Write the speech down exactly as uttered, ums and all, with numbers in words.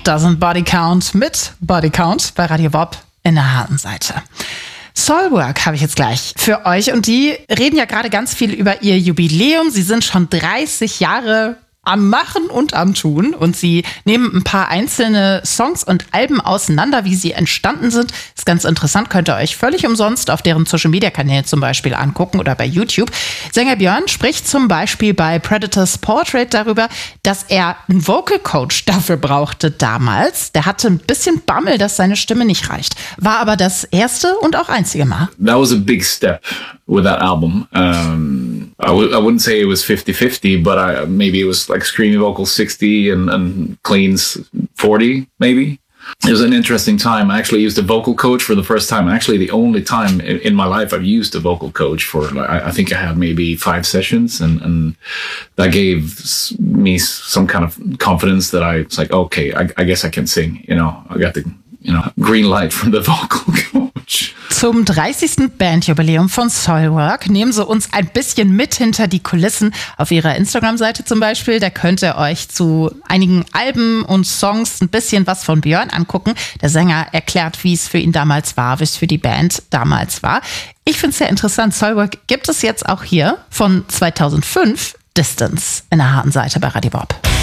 Das sind Body Count mit Body Count bei Radio Bob in der harten Seite. Soilwork habe ich jetzt gleich für euch und die reden ja gerade ganz viel über ihr Jubiläum. Sie sind schon dreißig Jahre am Machen und am Tun und sie nehmen ein paar einzelne Songs und Alben auseinander, wie sie entstanden sind. Ist ganz interessant, könnt ihr euch völlig umsonst auf deren Social-Media-Kanälen zum Beispiel angucken oder bei YouTube. Sänger Björn spricht zum Beispiel bei Predators Portrait darüber, dass er einen Vocal Coach dafür brauchte damals. Der hatte ein bisschen Bammel, dass seine Stimme nicht reicht. War aber das erste und auch einzige Mal. That was a big step with that album. Um, I, w- I wouldn't say it was fifty-fifty, but I, maybe it was like screamy vocals sixty and, and cleans forty, maybe. It was an interesting time. I actually used a vocal coach for the first time. Actually, the only time in, in my life I've used a vocal coach for, like, I, I think I had maybe five sessions, and, and that gave me some kind of confidence that I was like, okay, I, I guess I can sing. You know, I got the, you know, green light from the vocal coach. Zum dreißigsten Bandjubiläum von Soilwork nehmen sie uns ein bisschen mit hinter die Kulissen auf ihrer Instagram-Seite zum Beispiel. Da könnt ihr euch zu einigen Alben und Songs ein bisschen was von Björn angucken. Der Sänger erklärt, wie es für ihn damals war, wie es für die Band damals war. Ich finde es sehr interessant. Soilwork gibt es jetzt auch hier von zweitausendfünf, Distance in der harten Seite bei Radio Bob.